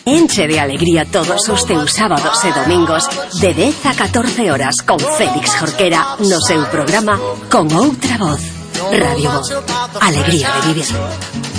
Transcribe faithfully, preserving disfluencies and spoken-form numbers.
Enche de alegría todos os teus sábados e domingos de dez a catorce horas con Félix Jorquera no seu programa Con Outra Voz. Radio Voz. Alegría de vivir.